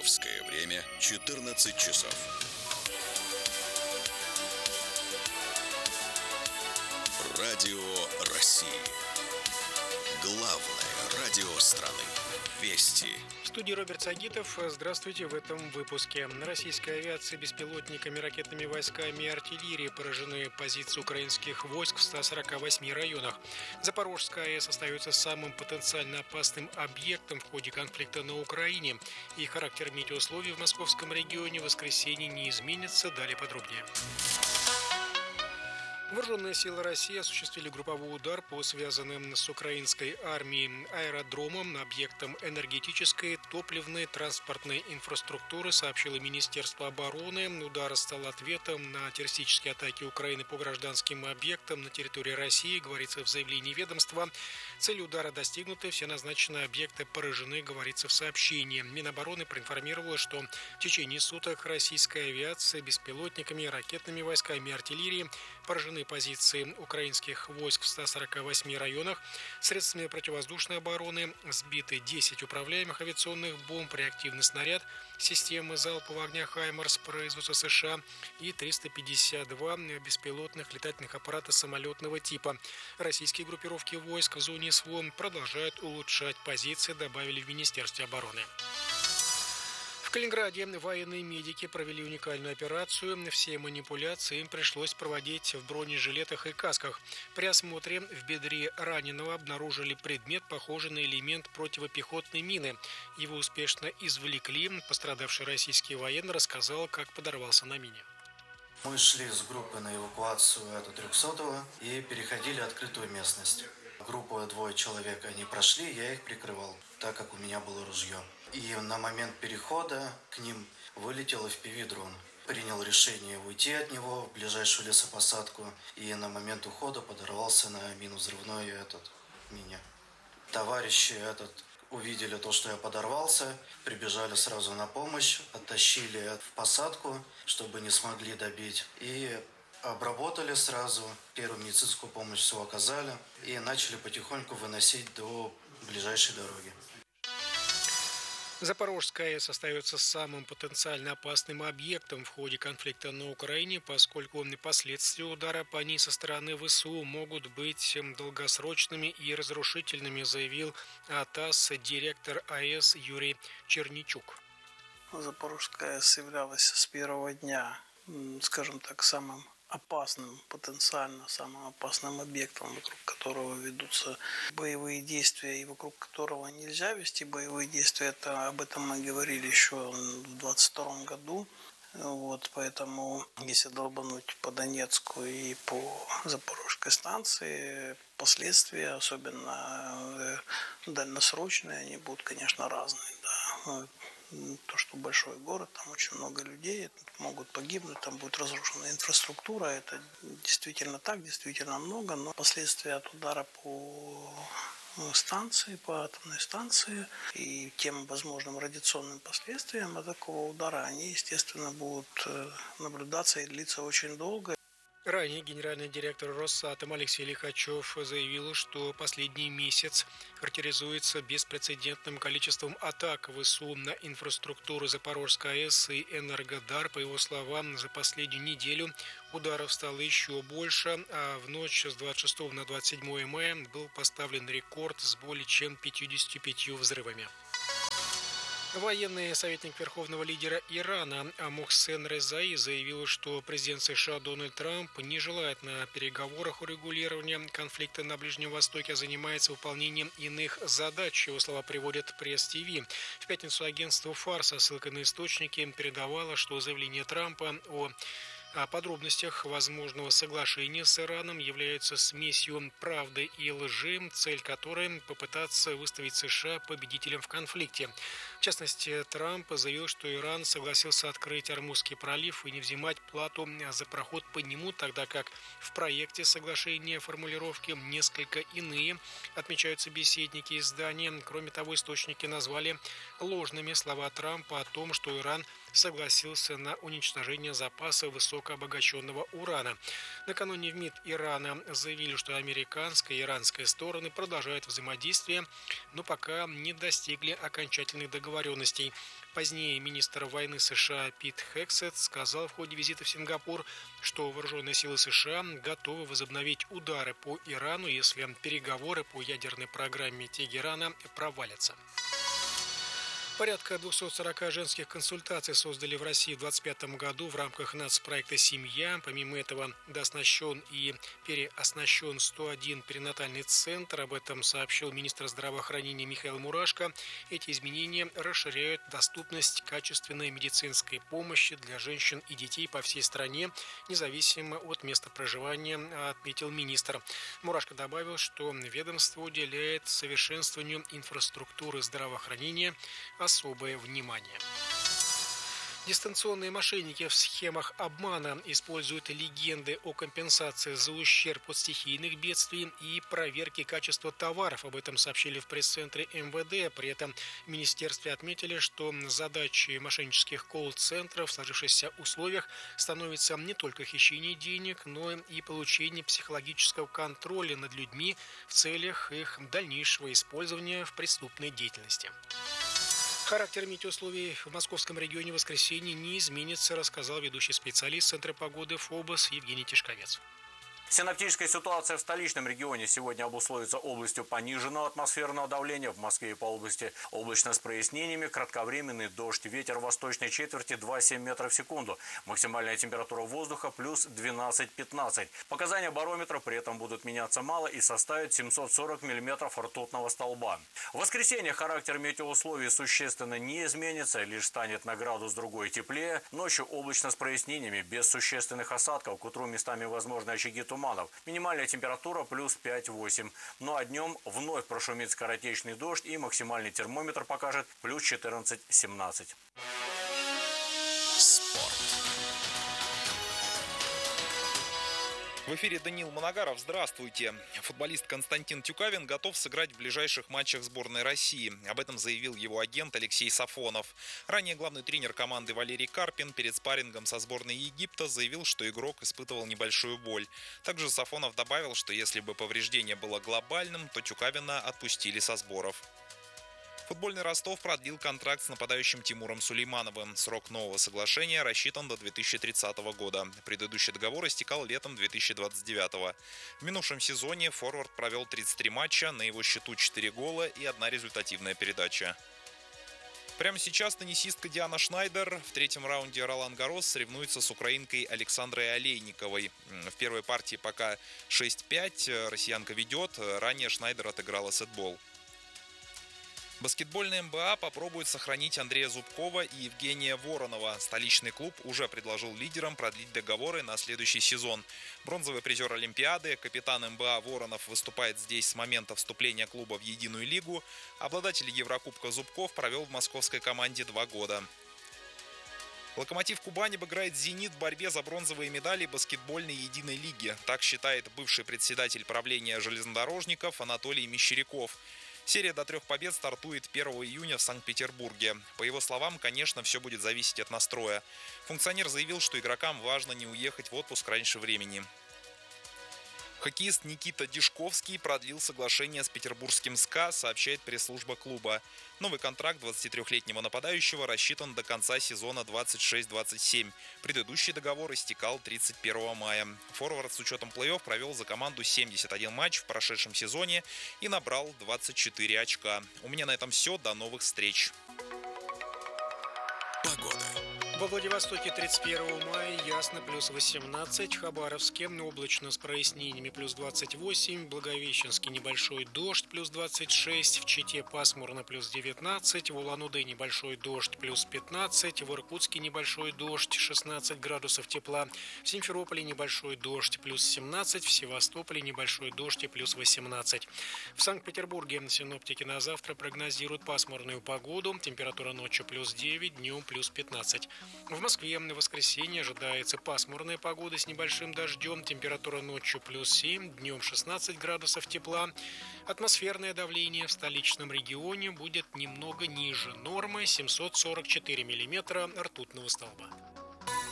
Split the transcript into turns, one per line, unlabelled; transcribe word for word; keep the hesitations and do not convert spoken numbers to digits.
Московское время четырнадцать часов. Радио России. Главное радио страны. Вести.
В студии Роберт Сагитов. Здравствуйте. В этом выпуске. Российская авиация беспилотниками, ракетными войсками и артиллерией поражены позиции украинских войск в ста сорока восьми районах. Запорожская АЭС остается самым потенциально опасным объектом в ходе конфликта на Украине. И характер метеоусловий в московском регионе в воскресенье не изменится. Далее подробнее. Вооруженные силы России осуществили групповой удар по связанным с украинской армией аэродромам, объектам энергетической, топливной, транспортной инфраструктуры, сообщило Министерство обороны. Удар стал ответом на террористические атаки Украины по гражданским объектам на территории России, говорится в заявлении ведомства. Цель удара достигнута, все назначенные объекты поражены, говорится в сообщении. Минобороны проинформировало, что в течение суток российская авиация беспилотниками, ракетными войсками и артиллерией поражены позиции украинских войск в ста сорока восьми районах. Средствами противовоздушной обороны сбиты десять управляемых авиационных бомб, реактивный снаряд, системы залпового огня «Хаймарс» производства США и триста пятьдесят два беспилотных летательных аппарата самолетного типа. Российские группировки войск в зоне СВО продолжают улучшать позиции, добавили в Министерстве обороны. В Калининграде военные медики провели уникальную операцию. Все манипуляции им пришлось проводить в бронежилетах и касках. При осмотре в бедре раненого обнаружили предмет, похожий на элемент противопехотной мины. Его успешно извлекли. Пострадавший российский военный рассказал, как подорвался на мине.
Мы шли с группой на эвакуацию от трехсотого и переходили открытую местность. Группу двое человек они прошли, я их прикрывал, так как у меня было ружье. И на момент перехода к ним вылетел эф пи ви-дрон. Принял решение уйти от него в ближайшую лесопосадку и на момент ухода подорвался на минно-взрывной этот мине. Товарищи этот увидели то, что я подорвался, прибежали сразу на помощь, оттащили в посадку, чтобы не смогли добить. И обработали сразу, первую медицинскую помощь все оказали и начали потихоньку выносить до ближайшей дороги.
Запорожская АЭС остается самым потенциально опасным объектом в ходе конфликта на Украине, поскольку последствия удара по ней со стороны ВСУ могут быть долгосрочными и разрушительными, заявил ТАСС директор АЭС Юрий Черничук.
Запорожская АЭС являлась с первого дня, скажем так, самым опасным, потенциально самым опасным объектом, вокруг которого ведутся боевые действия и вокруг которого нельзя вести боевые действия. Это, об этом мы говорили еще в двадцать втором году. Вот, поэтому если долбануть по Донецку и по Запорожской станции, последствия, особенно дальносрочные, они будут, конечно, разные. Да. То, что большой город, там очень много людей, могут погибнуть, там будет разрушена инфраструктура, это действительно так, действительно много, но последствия от удара по станции, по атомной станции и тем возможным радиационным последствиям от такого удара, они, естественно, будут наблюдаться и длиться очень долго.
Ранее генеральный директор Росатома Алексей Лихачев заявил, что последний месяц характеризуется беспрецедентным количеством атак ВСУ на инфраструктуру Запорожской АЭС и Энергодар. По его словам, за последнюю неделю ударов стало еще больше, а в ночь с двадцать шестого на двадцать седьмое мая был поставлен рекорд с более чем пятьюдесятью пятью взрывами. Военный советник верховного лидера Ирана Мохсен Резаи заявил, что президент США Дональд Трамп не желает на переговорах урегулирования конфликта на Ближнем Востоке, а занимается выполнением иных задач. Его слова приводят пресс-ТВ. В пятницу агентство ФАР со ссылкой на источники передавало, что заявление Трампа о О подробностях возможного соглашения с Ираном являются смесью правды и лжи, цель которой – попытаться выставить США победителем в конфликте. В частности, Трамп заявил, что Иран согласился открыть Ормузский пролив и не взимать плату за проход по нему, тогда как в проекте соглашения формулировки несколько иные, отмечают собеседники издания. Кроме того, источники назвали ложными слова Трампа о том, что Иран согласился на уничтожение запаса высокого высокообогащенного урана. Накануне в МИД Ирана заявили, что американская и иранская стороны продолжают взаимодействие, но пока не достигли окончательных договоренностей. Позднее министр войны США Пит Хексет сказал в ходе визита в Сингапур, что вооруженные силы США готовы возобновить удары по Ирану, если переговоры по ядерной программе Тегерана провалятся. Порядка двухсот сорока женских консультаций создали в России в двадцать пятом году в рамках нацпроекта «Семья». Помимо этого, дооснащен и переоснащен сто один перинатальный центр. Об этом сообщил министр здравоохранения Михаил Мурашко. Эти изменения расширяют доступность качественной медицинской помощи для женщин и детей по всей стране, независимо от места проживания, отметил министр. Мурашко добавил, что ведомство уделяет совершенствованию инфраструктуры здравоохранения особое внимание. Дистанционные мошенники в схемах обмана используют легенды о компенсации за ущерб от стихийных бедствий и проверки качества товаров. Об этом сообщили в пресс-центре эм вэ дэ. При этом в министерстве отметили, что задачей мошеннических колл-центров в сложившихся условиях становится не только хищение денег, но и получение психологического контроля над людьми в целях их дальнейшего использования в преступной деятельности. Характер метеоусловий в московском регионе в воскресенье не изменится, рассказал ведущий специалист Центра погоды ФОБОС Евгений Тишковец.
Синоптическая ситуация в столичном регионе сегодня обусловится областью пониженного атмосферного давления. В Москве и по области облачно с прояснениями. Кратковременный дождь. Ветер восточной четверти два целых семь десятых метров в секунду. Максимальная температура воздуха плюс двенадцать-пятнадцать. Показания барометра при этом будут меняться мало и составят семьсот сорок миллиметров ртутного столба. В воскресенье характер метеоусловий существенно не изменится. Лишь станет на градус другой теплее. Ночью облачно с прояснениями. Без существенных осадков. К утру местами возможны очаги тумана. Минимальная температура плюс пять-восемь. Ну а днем вновь прошумит скоротечный дождь и максимальный термометр покажет плюс четырнадцать-семнадцать.
Спорт.
В эфире Даниил Моногаров. Здравствуйте. Футболист Константин Тюкавин готов сыграть в ближайших матчах сборной России. Об этом заявил его агент Алексей Сафонов. Ранее главный тренер команды Валерий Карпин перед спаррингом со сборной Египта заявил, что игрок испытывал небольшую боль. Также Сафонов добавил, что если бы повреждение было глобальным, то Тюкавина отпустили со сборов. Футбольный Ростов продлил контракт с нападающим Тимуром Сулеймановым. Срок нового соглашения рассчитан до две тысячи тридцатого года. Предыдущий договор истекал летом две тысячи двадцать девятого. В минувшем сезоне форвард провел тридцать три матча, на его счету четыре гола и одна результативная передача. Прямо сейчас теннисистка Диана Шнайдер в третьем раунде Ролан-Гаррос соревнуется с украинкой Александрой Олейниковой. В первой партии пока шесть пять, россиянка ведет, ранее Шнайдер отыграла сетбол. Баскетбольная эн бэ а попробует сохранить Андрея Зубкова и Евгения Воронова. Столичный клуб уже предложил лидерам продлить договоры на следующий сезон. Бронзовый призер Олимпиады, капитан эн бэ а Воронов выступает здесь с момента вступления клуба в единую лигу. Обладатель Еврокубка Зубков провел в московской команде два года. Локомотив Кубань обыграет «Зенит» в борьбе за бронзовые медали баскетбольной единой лиги. Так считает бывший председатель правления железнодорожников Анатолий Мещеряков. Серия до трех побед стартует первого июня в Санкт-Петербурге. По его словам, конечно, все будет зависеть от настроя. Функционер заявил, что игрокам важно не уехать в отпуск раньше времени. Хоккеист Никита Дишковский продлил соглашение с петербургским СКА, сообщает пресс-служба клуба. Новый контракт двадцатитрёхлетнего нападающего рассчитан до конца сезона двадцать шесть двадцать семь. Предыдущий договор истекал тридцать первого мая. Форвард с учетом плей-офф провел за команду семьдесят один матч в прошедшем сезоне и набрал двадцать четыре очка. У меня на этом все. До новых встреч.
Погода.
Во Владивостоке тридцать первого мая ясно, плюс восемнадцать, в Хабаровске облачно с прояснениями, плюс двадцать восемь, в Благовещенске небольшой дождь, плюс двадцать шесть, в Чите пасмурно, плюс девятнадцать, в Улан-Удэ небольшой дождь, плюс пятнадцать, в Иркутске небольшой дождь, шестнадцать градусов тепла, в Симферополе небольшой дождь, плюс семнадцать, в Севастополе небольшой дождь и плюс восемнадцать. В Санкт-Петербурге синоптики на завтра прогнозируют пасмурную погоду, температура ночью плюс девять, днем плюс пятнадцать. В Москве на воскресенье ожидается пасмурная погода с небольшим дождем. Температура ночью плюс семь, днем шестнадцать градусов тепла. Атмосферное давление в столичном регионе будет немного ниже нормы семьсот сорок четыре миллиметра ртутного столба.